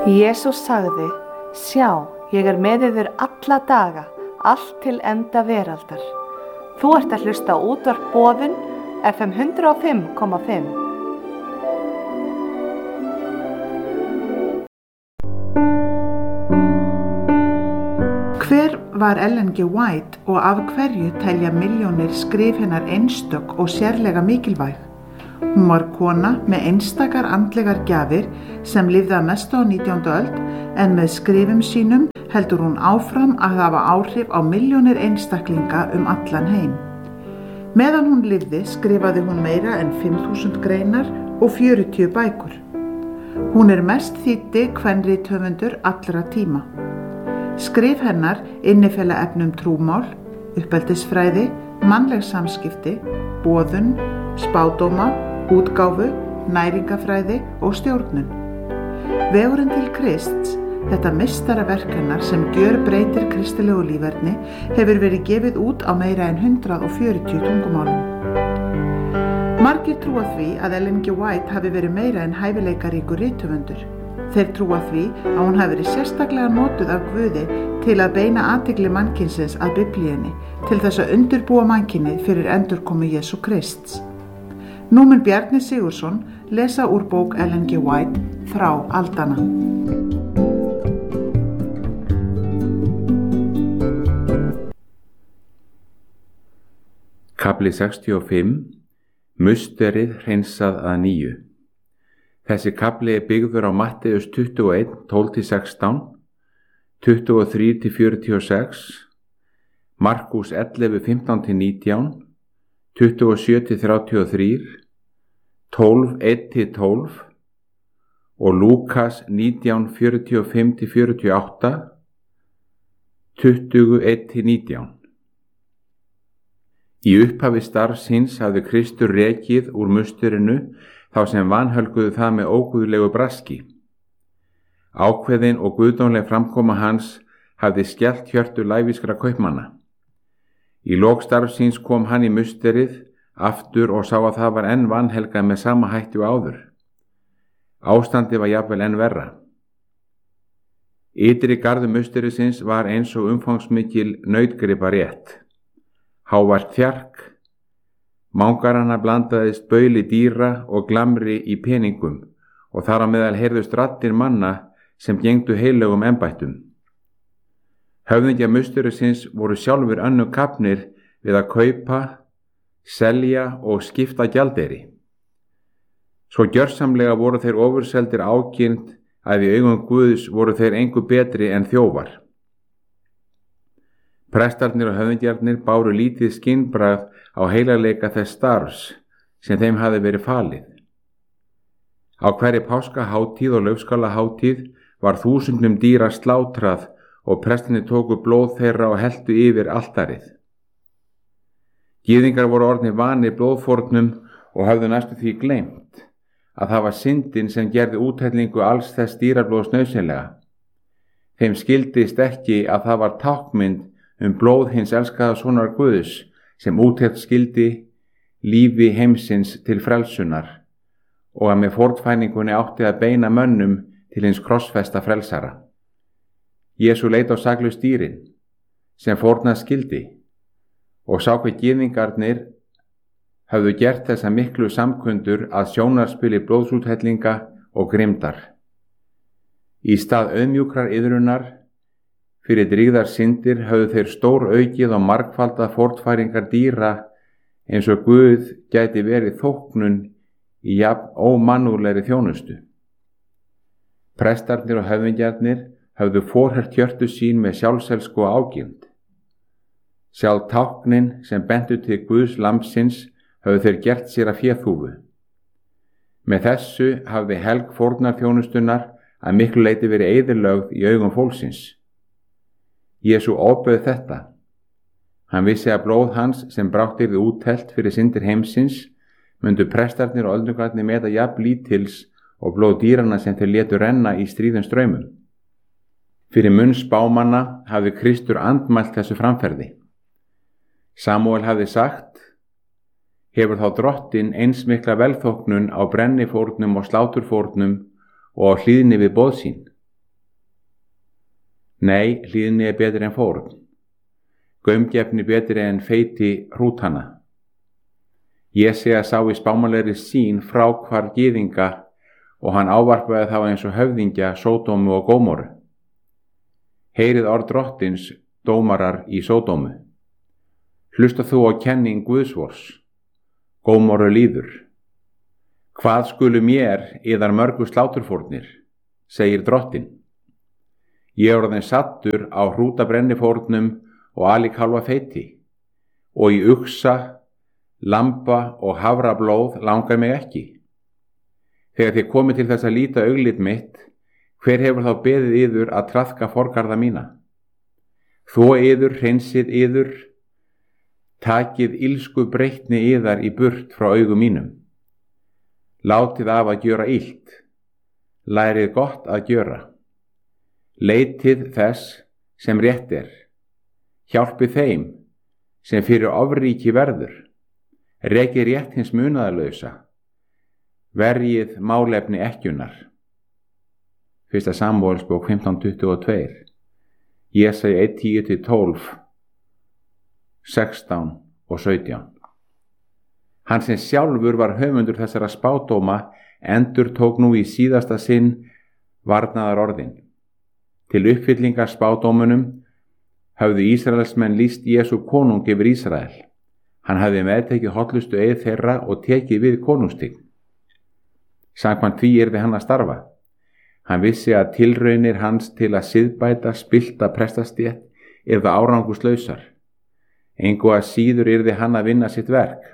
Jesús sagði: Sjá, ég er með yður alla daga, allt til enda veraldar. Þú ert að hlusta á útvarp Boðun, FM 105,5. Hver var Ellen G. White og af hverju telja milljónir skrif hennar einstök og sérlega mikilvæg? Hún var kona með einstakar andlegar gjafir sem lifði að mestu á 19. öld, en með skrifum sínum heldur hún áfram að hafa áhrif á milljónir einstaklinga allan heim. Meðan hún lifði skrifaði hún meira en 5.000 greinar og 40 bækur. Hún er mest þýddi kvenrithöfundur allra tíma. Skrif hennar innifela efni trúmál, uppeldisfræði, mannleg samskipti, boðun, spádóma, útgáfu, næringafræði og stjórnun. Vegurinn til Krists, þetta meistaraverk hennar sem gjörbreytir kristilegu líferni, hefur verið gefið út á meira en 140 tungumálum. Margir trúa því að Ellen G. White hafi verið meira en hæfileikaríkur rithöfundur. Þeir trúa því að hún hafi verið sérstaklega notuð af Guði til að beina athygli mannkynsins að Biblíunni, til þess að undirbúa mannkynið fyrir endurkomu Jesú Krists. Nú mun Bjarni Sigurðsson lesa úr bók Ellen G. White, Þrá aldanna. Kafli 65. Musterið hreinsað að nýju. Þessi kafli er byggður á Matteus 21, 12-16, 23-46, Markús 11, 15-19, 27-33, 12, 1-12 og Lúkas 19, 45-48, 21-19. Í upphafi starfs síns hafði Kristur rekið úr musterinu þá sem vanhölguðu það með óguðlegu braski. Ákveðin og guðdómleg framkoma hans hafði skellt hjörtu lævískra kaupmanna. Í lok starfs síns kom hann í musterið aftur og sá að það var enn vanhelgað með sama hætti og áður. Ástandið var jafnvel enn verra. Ytri garður musterisins var eins og umfangsmikil nautgriparétt. Hávært þjark, mangaranna blandaðist bauli dýra og glamri í peningum og þar á meðal heyrðust raddir manna sem gegndu heilögum embættum. Höfðingjar musterisins voru sjálfur önnu kafnir við að kaupa, selja og skipta gjaldeyri. Svo gjörsamlega voru þeir ofurseldir ákynnt að í augum Guðs voru þeir engu betri en þjófar. Prestarnir og höfðingjarnir báru lítið skinnbragð á heilarleika þess starfs sem þeim hafði verið falið. Á hverri páskahátíð og laufskálahátíð var þúsundum dýra slátrað og prestarnir tóku blóð þeirra og helltu yfir altarið. Gyðingar voru orðnir vanir blóðfórnum og hafðu næstu því gleymt að það var syndin sem gerði úthellingu alls þess dýrablóðs nauðsynlega. Þeim skildist ekki að það var tákmynd blóð hins elskaða sonar Guðs sem úthelt skildi lífi heimsins til frelsunar og að með fórnfæningunni átti að beina mönnum til hins krossfesta frelsara. Jesú leit á saklaus dýrin sem fórnað skildi og sá hve gyðingarnir höfðu gert þessa miklu samkundur að sjónarspili blóðsúthellinga og grimmdar. Í stað auðmjúkrar iðrunar fyrir drýgðar syndir höfðu þeir stór aukið og margfalda fórnfæringar dýra eins og Guð gæti verið þóknun í jafn ómannúðlegri þjónustu. Prestarnir og höfðingjarnir höfðu forhert hjörtu sín með sjálfselsku og ágirnd. Sjálf táknin sem bentu til Guðs lambsins höfðu þeir gert sér að féþúfu. Með þessu hafði helg fórnarþjónustunnar að miklu leyti verið eyðilögð í augum fólksins. Jesú ofbauð þetta. Hann vissi að blóð hans sem brátt yrði úthellt fyrir syndir heimsins myndu prestarnir og öldungarnir meta jafn lítils og blóð dýranna sem þeir létu renna í stríðum straumum. Fyrir munn spámanna hafði Kristur andmælt þessu framferði. Samúel hafði sagt: Hefur þá drottinn eins mikla velþóknun á brennifórnum og sláturfórnum og á hlýðni við boð sín. Nei, hlýðni er betri en fórn, gaumgefni betri en feiti hrútana. Jesía sá í spámanlegri sýn fráhvarf gyðinga og hann ávarpaði þá eins og höfðingja Sódómu og Gómoru. Heyrið orð Drottins, dómarar í Sódómu. Hlusta þú á kenning Guðsvors, Gómoru líður. Hvað skulu mér yðar mörgu sláturfórnir, segir Drottin. Ég er orðinn sattur á hrútabrennifórnum og alikálfa feiti, og í uxa, lamba og hafrablóð langar mig ekki. Þegar þið komið til þess að líta auglit mitt, hver hefur þá beðið yður að traðka forgarða mína? Þó yður, hreinsið yður, takið ilsku breytni yðar í burt frá augum mínum. Látið af að gjöra illt, lærið gott að gjöra. Leitið þess sem rétt er, hjálpið þeim sem fyrir ofríki verður, rekið rétt hins munaðarlausa, verjið málefni ekkjunnar. 1. Samúelsbók 15:22, Jesaja 1:10-12, 16 og 17. Hann sem sjálfur var höfundur þessara spádóma endurtók nú í síðasta sinn varnaðar orðin. Til uppfyllingar spádómunum höfðu Ísraelsmenn lýst Jesú konung yfir Ísrael. Hann hafði meðtekið hollustu eið þeirra og tekið við konungstign. Samkvæmt því yrði hann að starfa. Hann vissi að tilraunir hans til að siðbæta spillta prestastétt yrðu árangurslausar. Engu að síður yrði hann að vinna sitt verk.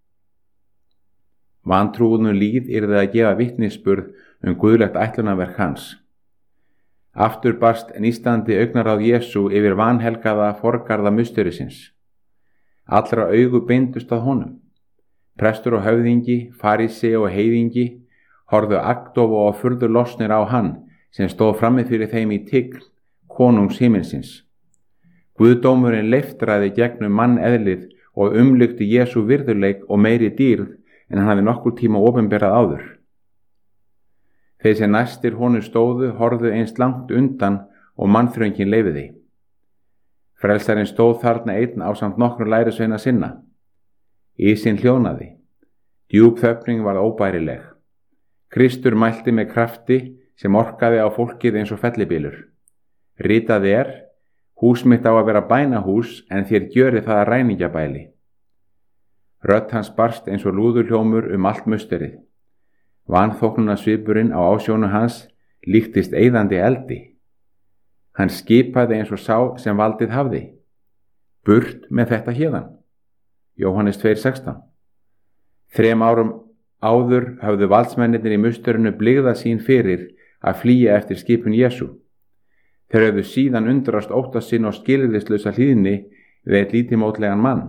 Vantrúinu líð yrði að gefa vitnisburð guðlegt ætlunarverk hans. Aftur barst nístandi augnaráð Jesú yfir vanhelgaða forgarða musterisins. Allra augu beindust að honum. Prestur og höfðingi, farísei og heiðingi horfðu agndofa og furðu lostnir á hann sem stóð frammi fyrir þeim í tign konungs himinsins. Guðdómurinn leiftraði gegnum manneðlið og umlykti Jesú virðuleik og meiri dýrð en hann hafði nokkur tíma opinberað áður. Þeir sem næstir honum stóðu horfðu eins langt undan og mannþröngin leyfiði. Frelsarinn stóð þarna einn ásamt nokkrum lærisveina sinna. Ísinn hljóðnaði. Djúp þögnin varð óbærileg. Kristur mælti með krafti sem orkaði á fólkið eins og fellibylur. Ritað er, hús mitt á að vera bænahús en þér gjörið það að ræningjabæli. Rödd hans barst eins og lúðurhljómur allt musterið. Vanþóknuna svipurinn á ásjónu hans líktist eyðandi eldi. Hann skipaði eins og sá sem valdið hafði. Burt með þetta héðan. Jóhannes 2:16. 3 árum áður hafðu valdsmennirnir í musterinu blygða sín fyrir að flýja eftir skipun Jesú. Þeir höfðu síðan undrast ótta sinn og skilyrðislausa hlýðni við eitt lítilmótlegan mann.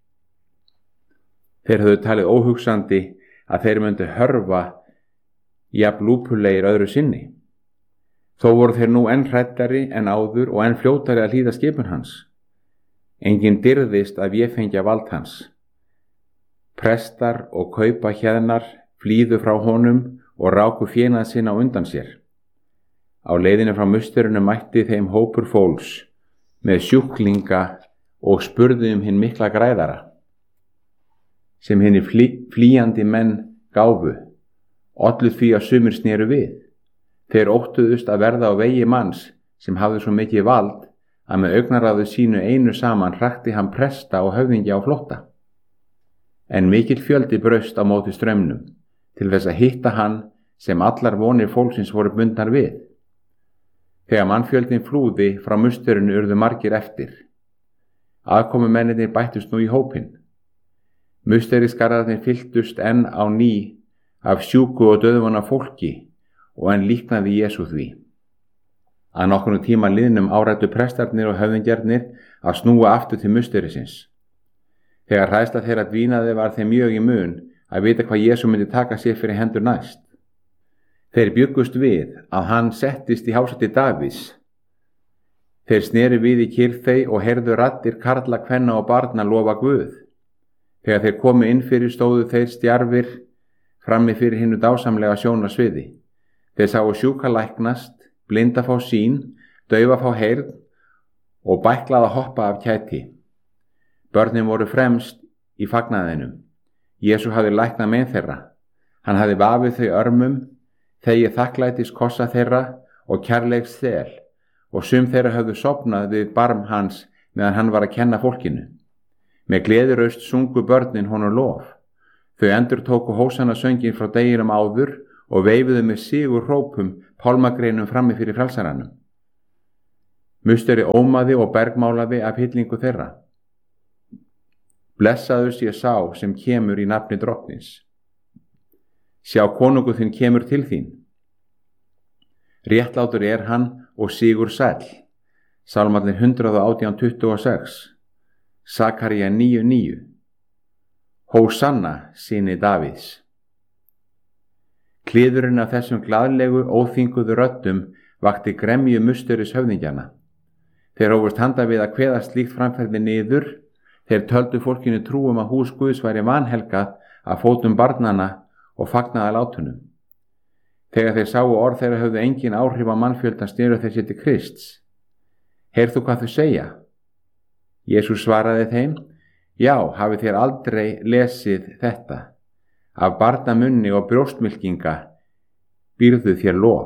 Þeir höfðu talið óhugsandi að þeir myndu hörfa jafn lúpulegir öðru sinni. Þó voru þeir nú enn hræddari en áður og enn fljótari að hlýða skipun hans. Enginn dirðist að véfengja vald hans. Prestar og kaupa hjeðnar flýðu frá honum og ráku fénað sinn á undan sér. Á leiðinu frá musterinu mætti þeim hópur fólks með sjúklinga og spurði hinn mikla græðara, sem hinni flýjandi menn gáfu, ollu því að sumir sneru við. Þeir óttuðust að verða á vegi manns sem hafði svo mikið vald að með augnaráðu sínu einu saman hrakti hann presta og höfðingi á flótta. En mikill fjöldi braust á móti straumnum til þess að hitta hann sem allar vonir fólksins voru bundnar við. Þegar mannfjöldin flúði frá musterinu urðu margir eftir. Aðkomumennirnir bættust nú í hópinn. Musteriskarðarnir fylltust enn á ný af sjúku og dauðvona fólki og enn líknaði Jesú því. Að nokkrum tíma liðnum áræddu prestarnir og höfðingjarnir að snúa aftur til musterisins. Þegar hræðsla þeirra dvínaði var þeim mjög í mun að vita hvað Jesú myndi taka sér fyrir hendur næst. Þeir bjuggust við að hann settist í hásæti Davíðs. Þeir sneri við í kyrrþey og heyrðu raddir karla, kvenna og barna lofa Guð. Þegar þeir komu inn fyrir stóðu þeir stjarfir frammi fyrir hinnu dásamlega sjónarsviði. Þeir sáu sjúka læknast, blinda fá sýn, daufa fá heyrn og bæklað að hoppa af kæti. Börnin voru fremst í fagnaðinum. Jesú hafði læknað mein þeirra. Hann hafði vafið þau örmum, þegið þakklætis kossa þeirra og kærleiks þel, og sum þeirra höfðu sofnað við barm hans meðan hann var að kenna fólkinu. Með gleðiraust sungu börnin honum lof. Þau endurtóku hósanna söngin frá deginum áður og veifuðu með sigur hrópum pálmagreinum frammi fyrir frelsaranum. Musteri ómaði og bergmálaði af hillingu þeirra. Blessaður sé sá sem kemur í nafni drottins. Sjá, konungur þinn kemur til þín. Réttlátur er hann og sigur sæll. Sálmarnir 118:26. Sakaría 9:9. Hósanna, syni Davíðs. Kliðurinn af þessum glaðlegu, óþvinguðu röddum vakti gremju musteris höfðingjana. Þeir hófust handa við að kveða slíkt framferði niður. Þeir töldu fólkinu trúum að hús Guðs væri vanhelgað af fótum barnanna og fagnaða látunum. Þegar þeir sáu orð þeirra höfðu engin áhrif á mannfjöldan sneru þeir sér til Krists. Heyrðu hvað þau segja? Jesús svaraði þeim: Já, hafið þér aldrei lesið þetta? Af barnamunni og brjóstmylkinga býrðu þér lof.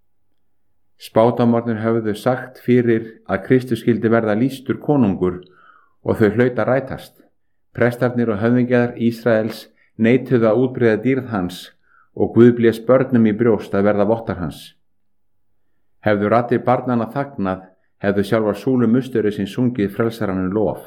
Spádómarnir höfðu sagt fyrir að Kristus skyldi verða lýstur konungur og þau hlaut að rætast. Prestarnir og höfðingjar Ísraels neituðu að útbreiða dýrð hans og Guð blés börnum í brjóst að verða vottar hans. Hefðu raddir barnanna þagnað, hefðu sjálfar súlu musteri sem sungið frelsaranum lof.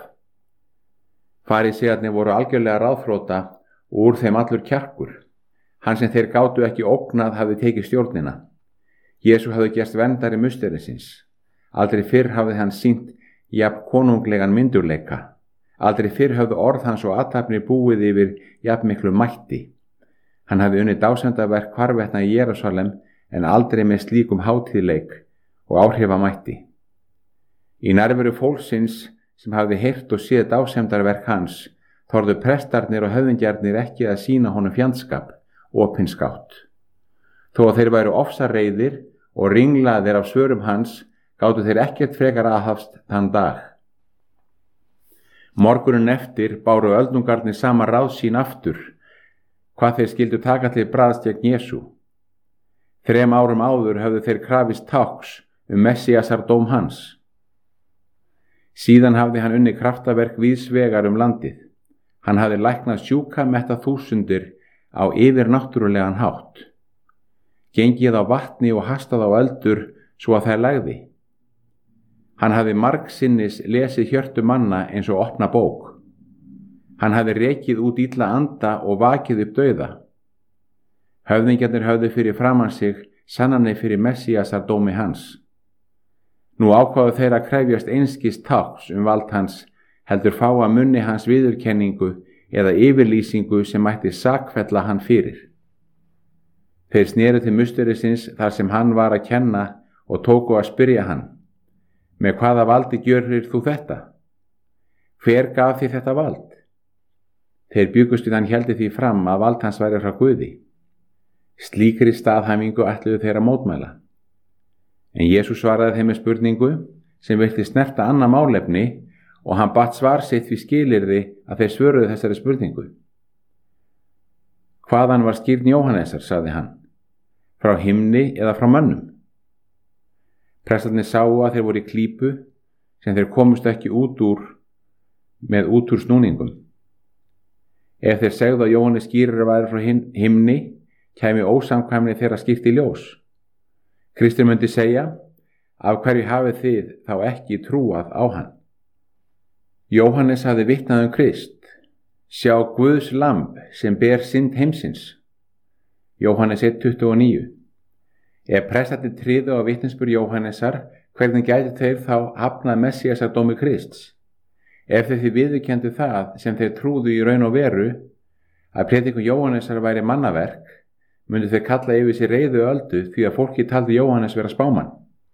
Farísearnir voru algjörlega ráðþrota og úr þeim allur kjarkur. Hann sem þeir gátu ekki ógnað hafði tekið stjórnina. Jesú hafði gerst verndari musterisins. Aldrei fyrr hafði hann sýnt jafn konunglegan myndurleika. Aldrei fyrr höfðu orð hans og athafnir búið yfir jafn miklu mætti. Hann hafði unnið dásemdaverk hvarvetna í Jerúsalem en aldrei með slíkum hátíðleik og áhrifamætti. Í nærveru fólksins sem hafði heyrt og séð dásemdarverk hans þorðu prestarnir og höfðingjarnir ekki að sýna honum fjandskap og opinskátt. Þó að þeir væru ofsareiðir og ringlaðir af svörum hans gátu þeir ekkert frekar aðhafst þann dag. Morguninn eftir báru öldungarnir sama ráð sín aftur, hvað þeir skildu taka til bragðs gegn Jesú. 3 árum áður höfðu þeir krafist tákns Messiasar dóm hans. Síðan hafði hann unnið kraftaverk víðsvegar landið. Hann hafði læknað sjúka metta þúsundir á yfirnáttúrulegan hátt. Gengið á vatni og hastað á eldur svo að þær lægði. Hann hafði margsinnis lesið hjörtu manna eins og opna bók. Hann hafði rekið út illa anda og vakið upp dauða. Höfðingjarnir höfðu fyrir framan sig sannanir fyrir Messiasar dómi hans. Nú ákváðu þeir að krefjast einskis tákns vald hans, heldur fá að munni hans viðurkenningu eða yfirlýsingu sem mætti sakfella hann fyrir. Þeir sneru til musterisins þar sem hann var að kenna og tóku að spyrja hann: Með hvaða valdi gjörir þú þetta? Hver gaf þér þetta vald? Þeir bjugust við hann héldi því fram að vald hans væri frá Guði. Slíkri staðhæfingu ætluðu þeir að mótmæla. En Jesús svaraði þeim með spurningu sem vilti snerta annað málefni og hann batt svar sitt við skilyrði að þeir svöruðu þessari spurningu. Hvaðan var skírn Jóhannesar, sagði hann, frá himni eða frá mönnum? Prestarnir sáu að þeir voru í klípu sem þeir komust ekki út úr með út úr snúningum. Ef þeir segðu að Jóhannes skýrari væri frá himni, kæmi ósamkvæmni þeirra skýrt í ljós. Kristur myndi segja: Af hverju hafið þið þá ekki trúað á hann? Jóhannes hafði vitnað Krist: Sjá Guðs lamb sem ber synd heimsins. Jóhannes 1:29. Ef prestarnir tryðu á vitnisburð Jóhannesar, hvernig gætu þeir þá hafnað Messiasar dómi Krists? Ef þeir því viðurkenndu það sem þeir trúðu í raun og veru, að prédikun Jóhannesar væri mannaverk, myndu þeir kalla yfir sér reiðu öldu því að fólki taldi Jóhannes vera spámann.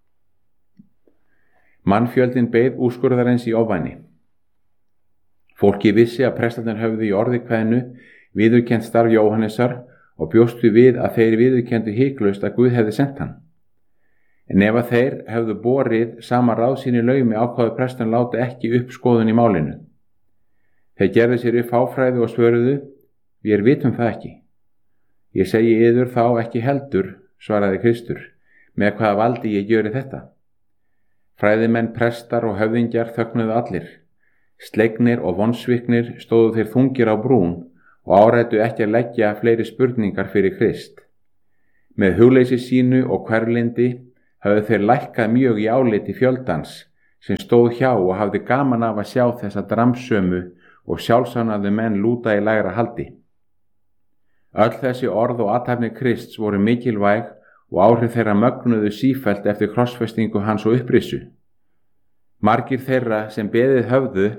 Mannfjöldin beið úrskurðarins í ofvæni. Fólki vissi að prestarnir höfðu í orðikvæðinu viðurkennt starf Jóhannesar og bjóstu við að þeir viðurkenndu hiklaust að Guð hefði sent hann. En ef að þeir hefðu borið sama ráð sín í laumi ákváðu presturinn láta ekki upp skoðun í málinu. Þeir gerðu sér upp fáfræði og svöruðu: Vér vitum það ekki. Ég segi yður þá ekki heldur, svaraði Kristur, með hvaða valdi ég gjöri þetta. Fræðimenn, prestar og höfðingjar þögnuðu allir. Slegnir og vonsviknir stóðu þeir þungir á brún og áræddu ekki að leggja fleiri spurningar fyrir Krist. Með hugleysi sínu og hverlindi höfðu þeir lækkað mjög í áliti fjöldans sem stóð hjá og hafði gaman af að sjá þessa dramsömu og sjálfsánadu menn lúta í lægra haldi. Öll þessi orð og athafnir Krists voru mikilvæg og áhrif þeirra mögnuðu sífellt eftir krossfestingu hans og upprissu. Margir þeirra sem beðið höfðu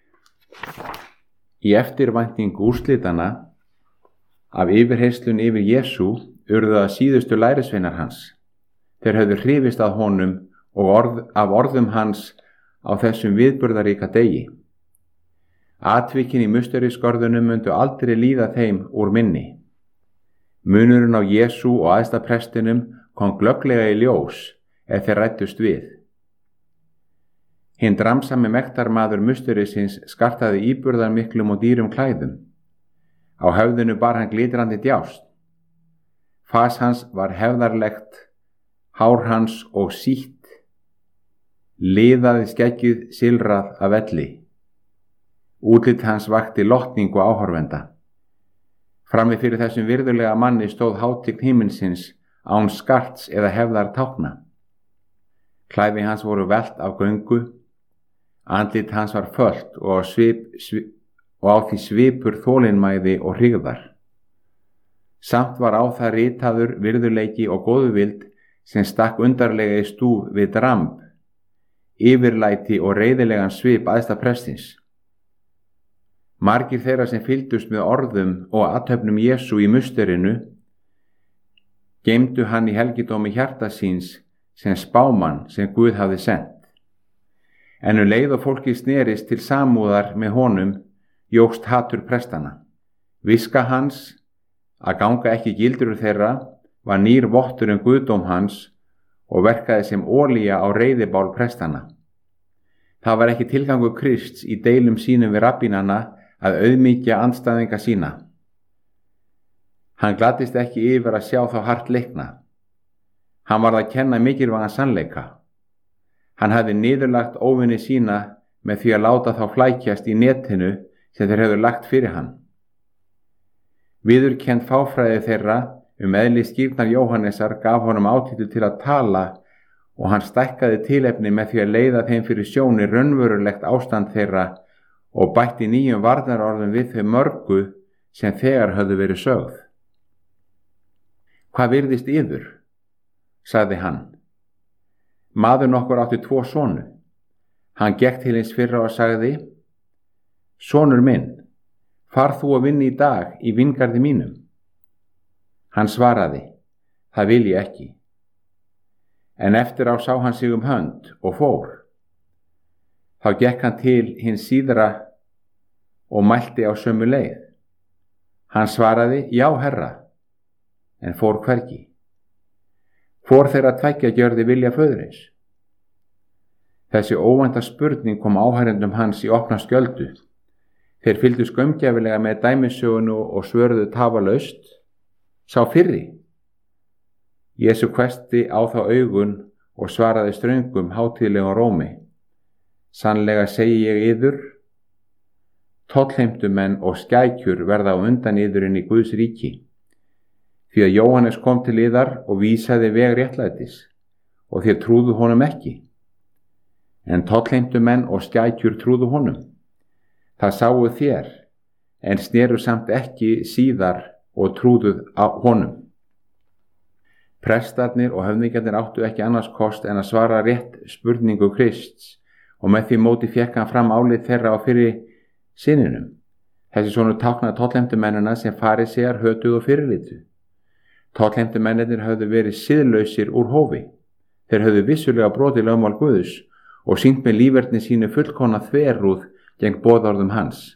í eftirvæntingu úrslitana af yfirheyslun yfir Jesú urðu að síðustu lærisveinar hans. Þeir höfðu hrifist að honum og af orðum hans á þessum viðburðaríka degi. Atvikin í musteriskorðunum myndu aldrei líða þeim úr minni. Munurinn á Jesú og æðsta prestinum kom glögglega í ljós ef þeir ræddust við. Hinn dramsami mektarmaður musterisins skartaði íburðarmiklum og dýrum klæðum. Á höfðinu bar hann glitrandi djást. Fas hans var hefðarlegt, hár hans og sítt, liðaði skeggið silrað af velli. Útlit hans vakti lotningu áhorfenda. Frammi fyrir þessum virðulega manni stóð hátign himinsins án skarts eða hefðar tákna. Klæði hans voru velt af göngu, andlit hans var fölt og á því svipur þolinmæði og hryggðar. Samt var á það ritaður virðuleiki og góðvild sem stakk undarlega í stúf við dramb, yfirlæti og reiðilegan svip æðsta prestins. Margir þeirra sem fylgdust með orðum og athöfnum Jesú í musterinu geymdu hann í helgidómi hjarta síns sem spámann sem Guð hafði sent. En leið og fólki snerist til samúðar með honum jókst hatur prestana. Viska hans að ganga ekki gildur þeirra var nýr vottur guðdóm hans og verkaði sem olía á reiðibál prestana. Það var ekki tilgangur Krists í deilum sínum við rabbínana að auðmýkja andstæðinga sína. Hann gladdist ekki yfir að sjá þá hart leikna. Hann varð að kenna mikilvægan sannleika. Hann hafði niðurlagt óvini sína með því að láta þá flækjast í netinu sem þeir hefðu lagt fyrir hann. Viðurkennd fáfræði þeirra eðli skírnar Jóhannesar gaf honum átítu til að tala og hann stækkaði tilefni með því að leiða þeim fyrir sjóni raunverulegt ástand þeirra og bætti nýjum varnarorðum við þau mörgu sem þegar höfðu verið sögð. Hvað virðist yður? Sagði hann. Maður nokkur átti 2 sonu. Hann gekk til hins fyrra og sagði: Sonur minn, far þú að vinna í dag í vingarði mínum. Hann svaraði: Það vil ég ekki. En eftir á sá hann sig hönd og fór. Þá gekk hann til hins síðra og mælti á sömu leið. Hann svaraði: Já, herra, en fór hvergi. Hvor þeirra tveggja gjörði vilja föðurins? Þessi óvænta spurning kom áhærendum hans í opna skjöldu. Þeir fylgdu skömmgjafilega með dæmisögunu og svöruðu tafalaust: Sá fyrri. Jesú hvessti á þá augun og svaraði ströngum hátíðlegum rómi: Sannlega segi ég yður, tollheimtumenn og skækjur verða á undan yður inn í Guðs ríki. Því að Jóhannes kom til yðar og vísaði veg réttlætis, og þér trúðu honum ekki. En tollheimtumenn og skækjur trúðu honum. Það sáu þér, en sneru samt ekki síðar og trúðuð á honum. Prestarnir og höfðingjarnir áttu ekki annars kost en að svara rétt spurningu Krists, og með því móti fékk hann fram álit þeirra á fyrri syninum. Þessi sonur táknaði tollheimtumennina sem farisear hötuðu og fyrirlitu. Tollheimtumennirnir höfðu verið siðlausir úr hófi. Þeir höfðu vissulega brotið lögmál Guðs og sýnt með líferni sínu fullkomna þverrúð gegn boðorðum hans.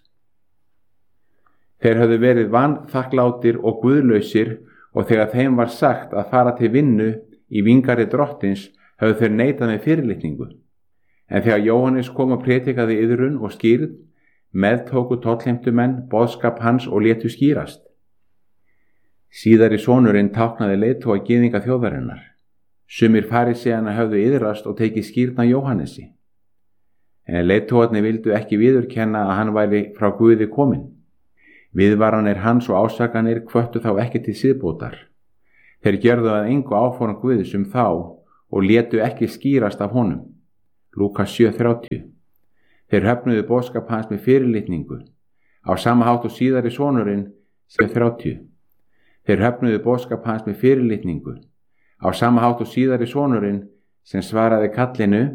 Þeir höfðu verið vanþakklátir og guðlausir, og þegar þeim var sagt að fara til vinnu í vingarði drottins höfðu þeir neitað með fyrirlitningu. En þegar Jóhannes kom og prétikaði iðrun og skýrð, meðtóku tollheimtumenn boðskap hans og létu skýrast. Síðari sonurinn táknaði leiðtoga gyðinga þjóðarinnar. Sumir faríseanna höfðu iðrast og tekið skýrna Jóhannesi. En leiðtogarnir vildu ekki viðurkenna að hann væri frá Guði kominn. Viðvaranir hans og ásakanir hvöttu þá ekki til siðbótar. Þeir gerðu að engu áform Guðs þá og létu ekki skýrast af honum. Lúkas 7:30. Þeir höfnuðu boðskap hans með fyrirlitningu. Á sama hátt og síðari sonurinn 7:30. Þeir höfnuðu boðskap hans með fyrirlitningu. Á sama hátt og síðari sonurinn sem svaraði kallinu